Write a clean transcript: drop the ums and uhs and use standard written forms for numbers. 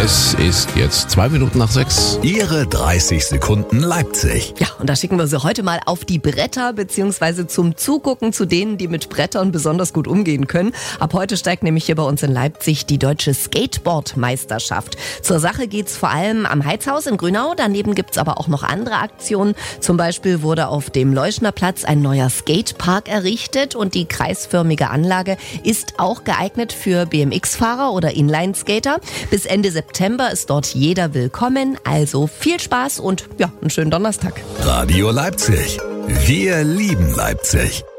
Es ist jetzt 6:02. Ihre 30 Sekunden Leipzig. Ja, und da schicken wir sie heute mal auf die Bretter beziehungsweise zum Zugucken zu denen, die mit Brettern besonders gut umgehen können. Ab heute steigt nämlich hier bei uns in Leipzig die deutsche Skateboard-Meisterschaft. Zur Sache geht's vor allem am Heizhaus in Grünau. Daneben gibt's aber auch noch andere Aktionen. Zum Beispiel wurde auf dem Leuschner Platz ein neuer Skatepark errichtet und die kreisförmige Anlage ist auch geeignet für BMX-Fahrer oder Inline-Skater. Bis Ende September ist dort jeder willkommen. Also viel Spaß und ja, einen schönen Donnerstag. Radio Leipzig. Wir lieben Leipzig.